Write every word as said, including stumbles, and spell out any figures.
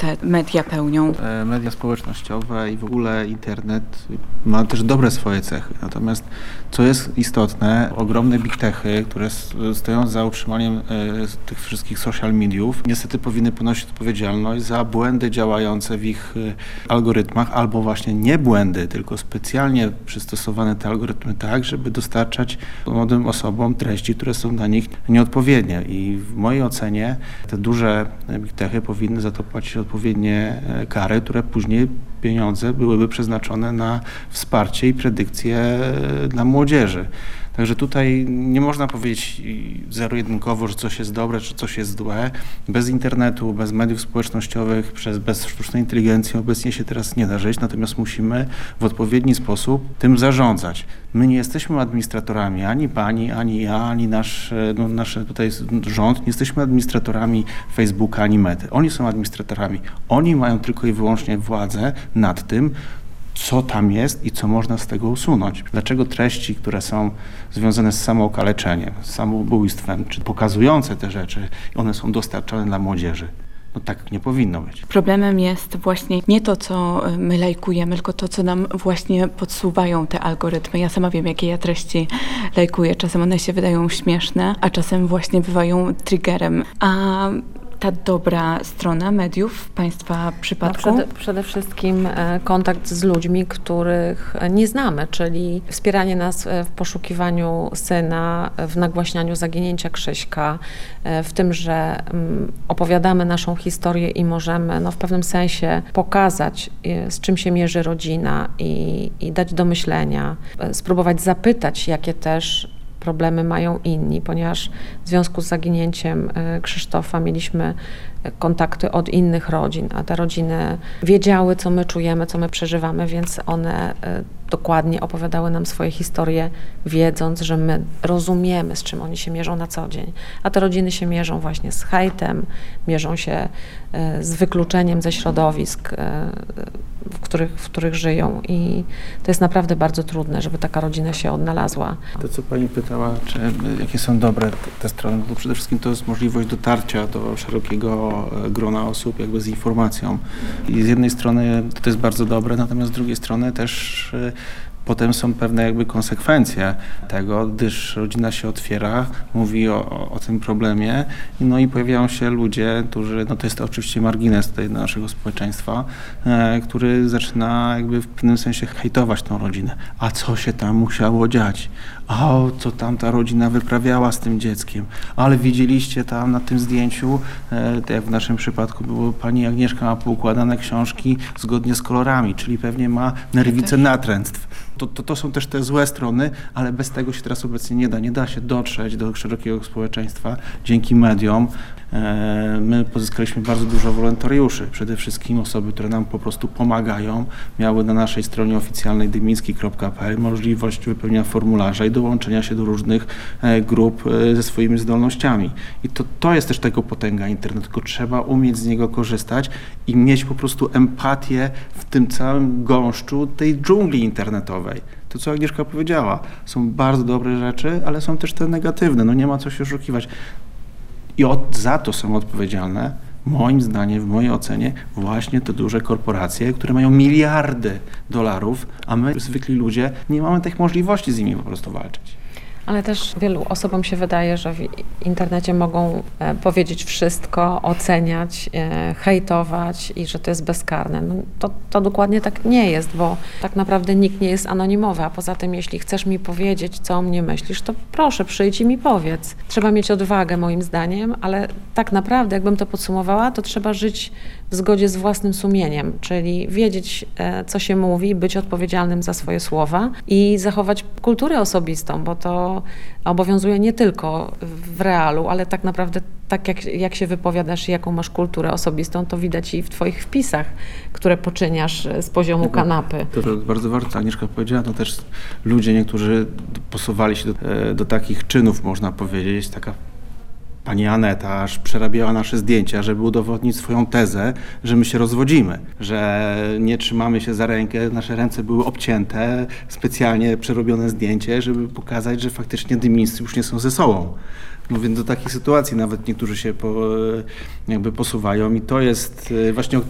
te media pełnią? Media społecznościowe i w ogóle internet ma też dobre swoje cechy. Natomiast co jest istotne, ogromne big techy, które stoją za utrzymaniem tych wszystkich social mediów, niestety powinny ponosić odpowiedzialność za błędy działające w ich algorytmach, albo właśnie nie błędy, tylko specjalnie przystosowane te algorytmy tak, żeby dostarczać młodym osobom treści, które są dla nich nieodpowiednie. I w mojej ocenie te duże big techy powinny za to płacić odpowiednie kary, które później pieniądze byłyby przeznaczone na wsparcie i predykcje dla młodzieży. Także tutaj nie można powiedzieć zero-jedynkowo, że coś jest dobre, czy coś jest złe. Bez internetu, bez mediów społecznościowych, przez, bez sztucznej inteligencji obecnie się teraz nie da żyć, natomiast musimy w odpowiedni sposób tym zarządzać. My nie jesteśmy administratorami, ani pani, ani ja, ani nasz, no, nasz tutaj rząd, nie jesteśmy administratorami Facebooka, ani Mety. Oni są administratorami. Oni mają tylko i wyłącznie władzę nad tym, co tam jest i co można z tego usunąć. Dlaczego treści, które są związane z samookaleczeniem, z samobójstwem, czy pokazujące te rzeczy, one są dostarczane dla młodzieży? No tak nie powinno być. Problemem jest właśnie nie to, co my lajkujemy, tylko to, co nam właśnie podsuwają te algorytmy. Ja sama wiem, jakie ja treści lajkuję. Czasem one się wydają śmieszne, a czasem właśnie bywają triggerem. A ta dobra strona mediów w Państwa przypadku? No przede, przede wszystkim kontakt z ludźmi, których nie znamy, czyli wspieranie nas w poszukiwaniu syna, w nagłaśnianiu zaginięcia Krzyśka, w tym, że opowiadamy naszą historię i możemy no, w pewnym sensie pokazać, z czym się mierzy rodzina i, i dać do myślenia, spróbować zapytać, jakie też problemy mają inni, ponieważ w związku z zaginięciem Krzysztofa mieliśmy kontakty od innych rodzin, a te rodziny wiedziały, co my czujemy, co my przeżywamy, więc one dokładnie opowiadały nam swoje historie, wiedząc, że my rozumiemy, z czym oni się mierzą na co dzień. A te rodziny się mierzą właśnie z hejtem, mierzą się z wykluczeniem ze środowisk, w których, w których żyją i to jest naprawdę bardzo trudne, żeby taka rodzina się odnalazła. To, co pani pytała, czy jakie są dobre te, te strony, to przede wszystkim to jest możliwość dotarcia do szerokiego grona osób jakby z informacją. I z jednej strony to jest bardzo dobre, natomiast z drugiej strony też potem są pewne jakby konsekwencje tego, gdyż rodzina się otwiera, mówi o, o, o tym problemie, no i pojawiają się ludzie, którzy, no to jest to oczywiście margines tutaj naszego społeczeństwa, e, który zaczyna jakby w pewnym sensie hejtować tą rodzinę. A co się tam musiało dziać? O, co tam ta rodzina wyprawiała z tym dzieckiem? Ale widzieliście tam na tym zdjęciu, e, tak jak w naszym przypadku było, pani Agnieszka ma poukładane książki zgodnie z kolorami, czyli pewnie ma nerwicę natręctw. To, to, to są też te złe strony, ale bez tego się teraz obecnie nie da. Nie da się dotrzeć do szerokiego społeczeństwa dzięki mediom. E, my pozyskaliśmy bardzo dużo wolontariuszy. Przede wszystkim osoby, które nam po prostu pomagają, miały na naszej stronie oficjalnej dymiński kropka pe el możliwość wypełnienia formularza i dołączenia się do różnych e, grup e, ze swoimi zdolnościami. I to, to jest też tego potęga internetu, tylko trzeba umieć z niego korzystać i mieć po prostu empatię w tym całym gąszczu tej dżungli internetowej. To, co Agnieszka powiedziała, są bardzo dobre rzeczy, ale są też te negatywne, no nie ma co się oszukiwać. I od, za to są odpowiedzialne, moim zdaniem, w mojej ocenie, właśnie te duże korporacje, które mają miliardy dolarów, a my, zwykli ludzie, nie mamy tych możliwości z nimi po prostu walczyć. Ale też wielu osobom się wydaje, że w internecie mogą e, powiedzieć wszystko, oceniać, e, hejtować i że to jest bezkarne. No, to, to dokładnie tak nie jest, bo tak naprawdę nikt nie jest anonimowy, a poza tym jeśli chcesz mi powiedzieć, co o mnie myślisz, to proszę, przyjdź i mi powiedz. Trzeba mieć odwagę moim zdaniem, ale tak naprawdę, jakbym to podsumowała, to trzeba żyć w zgodzie z własnym sumieniem, czyli wiedzieć, e, co się mówi, być odpowiedzialnym za swoje słowa i zachować kulturę osobistą, bo to obowiązuje nie tylko w realu, ale tak naprawdę tak jak, jak się wypowiadasz i jaką masz kulturę osobistą, to widać i w twoich wpisach, które poczyniasz z poziomu kanapy. To, to bardzo warto, Agnieszka powiedziała, to też ludzie niektórzy posuwali się do, do takich czynów, można powiedzieć, taka pani Aneta aż przerabiała nasze zdjęcia, żeby udowodnić swoją tezę, że my się rozwodzimy, że nie trzymamy się za rękę, nasze ręce były obcięte, specjalnie przerobione zdjęcie, żeby pokazać, że faktycznie dymińscy już nie są ze sobą. No więc do takich sytuacji nawet niektórzy się po, jakby posuwają i to jest właśnie,